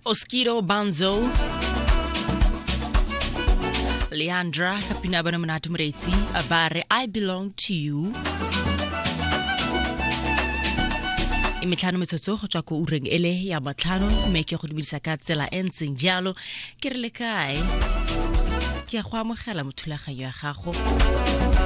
Oskido Banzo Leandra kapina bana monate moretsi bare I belong to you. Imitlhano metsotso go tswa go ureng ele ya matlhano mme ke go dumedisa ka tsela entseng jalo ke re le kae ke go amogela mothulaganyo ya gago